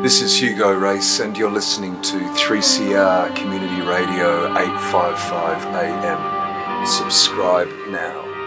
This is Hugo Race, and you're listening to 3CR Community Radio 855 AM. Subscribe now.